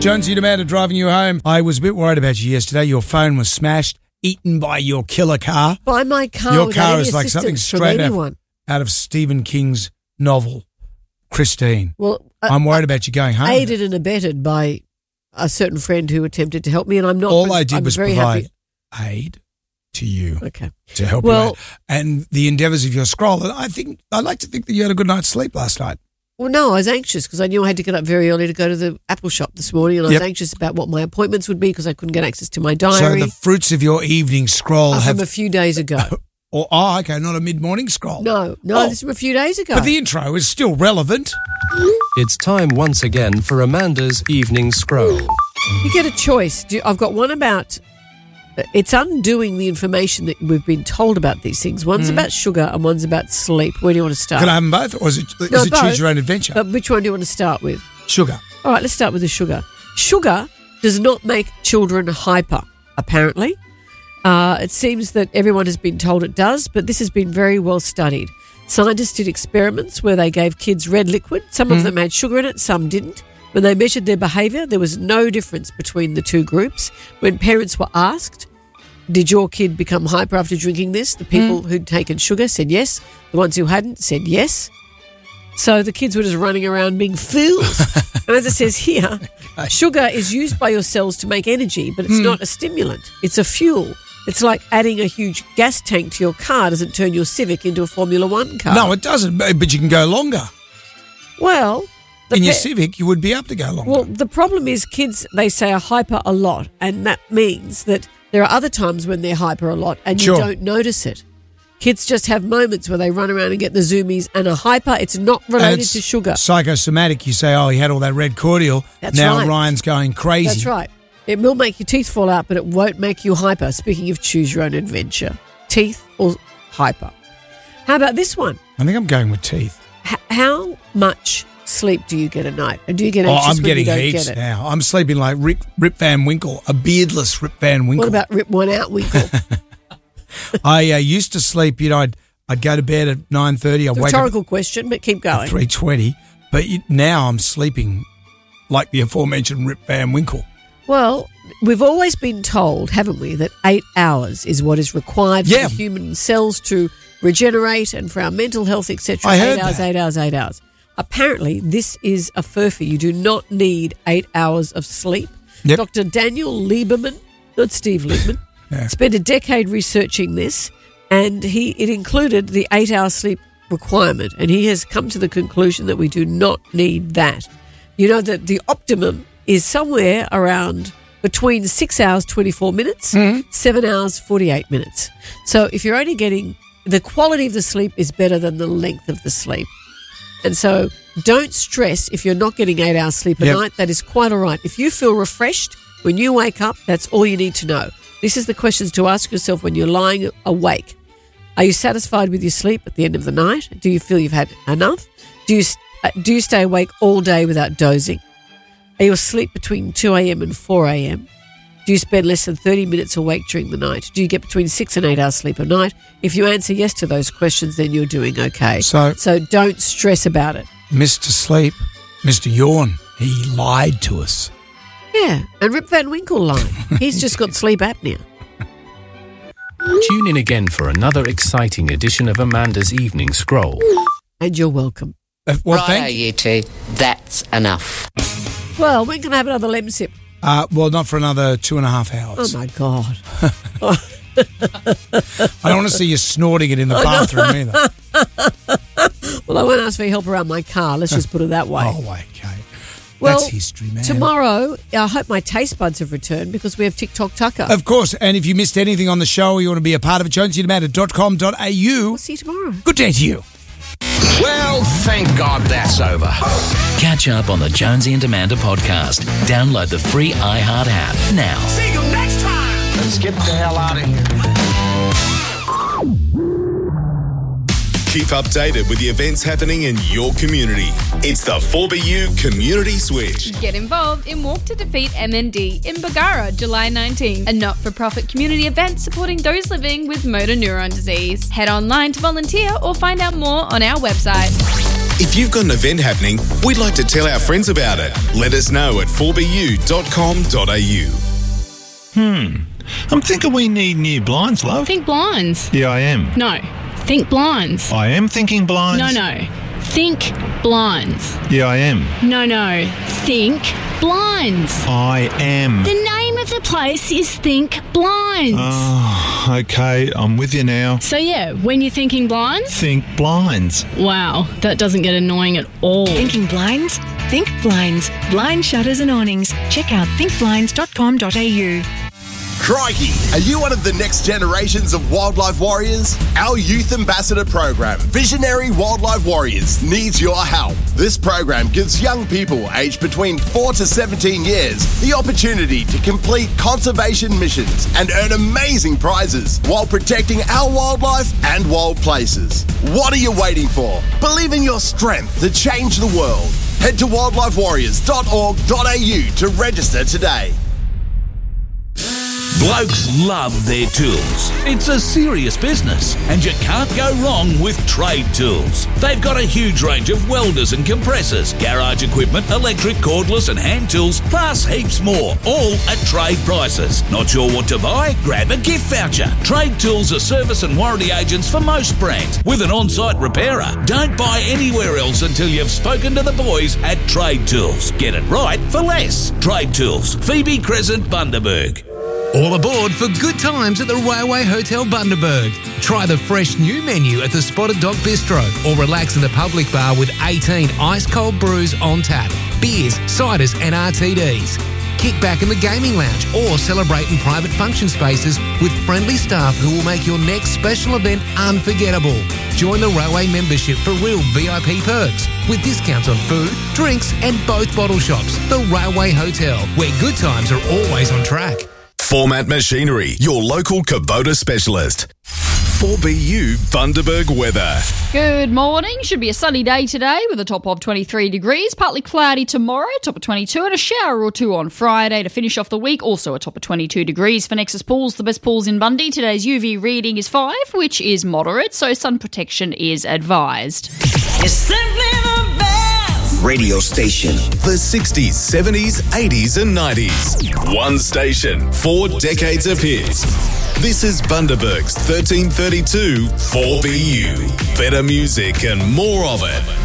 Jonesy and Amanda driving you home. I was a bit worried about you yesterday. Your phone was smashed, eaten by your killer car. By my car. Your without car any is like something assistance from straight anyone. out of Stephen King's novel, Christine. Well, I'm worried about you going home. Aided and abetted by a certain friend who attempted to help me, and I'm not. All I did I'm was very provide happy. aid to you. Okay. To help you out. And the endeavours of your scroll. And I'd like to think that you had a good night's sleep last night. Well, no, I was anxious because I knew I had to get up very early to go to the Apple shop this morning, and I was anxious about what my appointments would be because I couldn't get access to my diary. So the fruits of your evening scroll from a few days ago. Okay, not a mid-morning scroll. No, this is from a few days ago. But the intro is still relevant. It's time once again for Amanda's evening scroll. You get a choice. I've got one about... It's undoing the information that we've been told about these things. One's about sugar and one's about sleep. Where do you want to start? Can I have them both? Or is it both. choose your own adventure? But which one do you want to start with? Sugar. All right, let's start with the sugar. Sugar does not make children hyper, apparently. It seems that everyone has been told it does, but this has been very well studied. Scientists did experiments where they gave kids red liquid. Some of them had sugar in it, some didn't. When they measured their behaviour, there was no difference between the two groups. When parents were asked, did your kid become hyper after drinking this? The people who'd taken sugar said yes. The ones who hadn't said yes. So the kids were just running around being fools. And as it says here, sugar is used by your cells to make energy, but it's not a stimulant. It's a fuel. It's like adding a huge gas tank to your car doesn't turn your Civic into a Formula One car. No, it doesn't, but you can go longer. Well... In your Civic, you would be able to go longer. Well, the problem is kids, they say, are hyper a lot, and that means that there are other times when they're hyper a lot and you don't notice it. Kids just have moments where they run around and get the zoomies and are hyper. It's not related to sugar. Psychosomatic. You say, he had all that red cordial. That's now right. Ryan's going crazy. That's right. It will make your teeth fall out, but it won't make you hyper. Speaking of choose your own adventure, teeth or hyper. How about this one? I think I'm going with teeth. How much sleep do you get a night? And do you get anxious I'm when you getting don't heaps get it? now. I'm sleeping like Rip Van Winkle, a beardless Rip Van Winkle. What about Rip One Out Winkle? I used to sleep, I'd go to bed at 9:30. I'd wake Rhetorical question, but keep going. at 3:20. But now I'm sleeping like the aforementioned Rip Van Winkle. Well, we've always been told, haven't we, that 8 hours is what is required for the human cells to regenerate and for our mental health, etc. 8 hours. Apparently, this is a furphy. You do not need 8 hours of sleep. Yep. Dr. Daniel Lieberman, not Steve Liebman, spent a decade researching this, and it included the 8-hour sleep requirement, and he has come to the conclusion that we do not need that. You know that the optimum is somewhere around between 6 hours, 24 minutes, 7 hours, 48 minutes. So if you're only getting, the quality of the sleep is better than the length of the sleep. And so don't stress if you're not getting 8 hours sleep a night. That is quite all right. If you feel refreshed when you wake up, that's all you need to know. This is the questions to ask yourself when you're lying awake. Are you satisfied with your sleep at the end of the night? Do you feel you've had enough? Do you stay awake all day without dozing? Are you asleep between 2 a.m. and 4 a.m.? Do you spend less than 30 minutes awake during the night? Do you get between 6 and 8 hours sleep a night? If you answer yes to those questions, then you're doing okay. So don't stress about it. Mr. Sleep, Mr. Yawn, he lied to us. Yeah, and Rip Van Winkle lied. He's just got sleep apnea. Tune in again for another exciting edition of Amanda's Evening Scroll. And you're welcome. Righto, you two. That's enough. Well, when can I have another lem sip? Well, not for another 2.5 hours. Oh, my God. I don't want to see you snorting it in the bathroom either. Well, I won't ask for your help around my car. Let's just put it that way. Oh, okay. Well, that's history, man. Tomorrow, I hope my taste buds have returned because we have TikTok Tucker. Of course. And if you missed anything on the show or you want to be a part of it, jonesyandamanda.com.au. We'll see you tomorrow. Good day to you. Well, thank God that's over. Catch up on the Jonesy and Amanda podcast. Download the free iHeart app now. See you next time. Let's get the hell out of here. Keep updated with the events happening in your community. It's the 4BU Community Switch. Get involved in Walk to Defeat MND in Bargara, July 19, a not-for-profit community event supporting those living with motor neuron disease. Head online to volunteer or find out more on our website. If you've got an event happening, we'd like to tell our friends about it. Let us know at 4bu.com.au. I'm thinking we need new blinds, love. Think blinds? Yeah, I am. No. Think blinds. I am thinking blinds. No. Think blinds. Yeah, I am. No. Think blinds. I am. The name of the place is Think Blinds. Oh, okay. I'm with you now. So yeah, when you're thinking blinds? Think blinds. Wow, that doesn't get annoying at all. Thinking blinds? Think blinds. Blind shutters and awnings. Check out thinkblinds.com.au. Crikey! Are you one of the next generations of wildlife warriors? Our youth ambassador program, Visionary Wildlife Warriors, needs your help. This program gives young people aged between 4 to 17 years the opportunity to complete conservation missions and earn amazing prizes while protecting our wildlife and wild places. What are you waiting for? Believe in your strength to change the world. Head to wildlifewarriors.org.au to register today. Blokes love their tools. It's a serious business, and you can't go wrong with Trade Tools. They've got a huge range of welders and compressors, garage equipment, electric, cordless and hand tools, plus heaps more, all at trade prices. Not sure what to buy? Grab a gift voucher. Trade Tools are service and warranty agents for most brands, with an on-site repairer. Don't buy anywhere else until you've spoken to the boys at Trade Tools. Get it right for less. Trade Tools, Phoebe Crescent, Bundaberg. All aboard for good times at the Railway Hotel Bundaberg. Try the fresh new menu at the Spotted Dog Bistro or relax in the public bar with 18 ice-cold brews on tap, beers, ciders and RTDs. Kick back in the gaming lounge or celebrate in private function spaces with friendly staff who will make your next special event unforgettable. Join the Railway membership for real VIP perks with discounts on food, drinks and both bottle shops. The Railway Hotel, where good times are always on track. Format Machinery, your local Kubota specialist. 4BU Bundaberg weather. Good morning. Should be a sunny day today with a top of 23 degrees. Partly cloudy tomorrow, top of 22, and a shower or two on Friday to finish off the week. Also a top of 22 degrees for Nexus Pools, the best pools in Bundy. Today's UV reading is 5, which is moderate, so sun protection is advised. You're simply the best radio station. The 60s, 70s, 80s and 90s. One station, 4 decades of hits. This is Bundaberg's 1332 4BU. Better music and more of it.